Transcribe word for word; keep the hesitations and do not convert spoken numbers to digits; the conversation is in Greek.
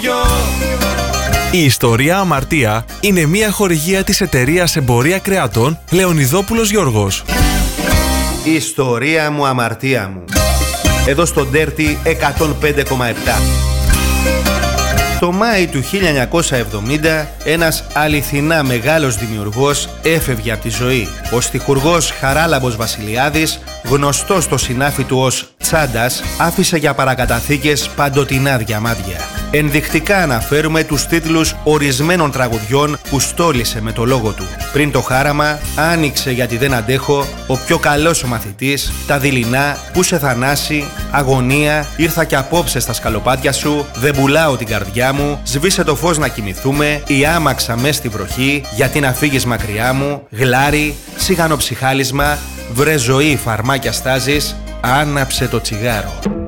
Η ιστορία Αμαρτία είναι μια χορηγία της εταιρείας Εμπορία Κρεατών Λεωνιδόπουλος Γιώργος. Η ιστορία μου, αμαρτία μου. Εδώ στο Dirty εκατόν πέντε κόμμα επτά. Το Μάη του χίλια εννιακόσια εβδομήντα, ένας αληθινά μεγάλος δημιουργός έφευγε από τη ζωή. Ο στιχουργός Χαράλαμπος Βασιλιάδης, γνωστός στο συνάφι του ως Τσάντας, άφησε για παρακαταθήκες παντοτινά διαμάδια. Ενδεικτικά αναφέρουμε τους τίτλους ορισμένων τραγουδιών που στόλισε με το λόγο του. Πριν το χάραμα, άνοιξε γιατί δεν αντέχω, ο πιο καλός ο μαθητής, τα δειλινά, που σε θανάσει, αγωνία, ήρθα κι απόψε στα σκαλοπάτια σου, δεν πουλάω την καρδιά μου, σβήσε το φως να κοιμηθούμε, η άμαξα μες στη βροχή, γιατί να φύγεις μακριά μου, γλάρι, σιγανό ψυχάλισμα, βρε ζωή φαρμάκια στάζεις, άναψε το τσιγάρο.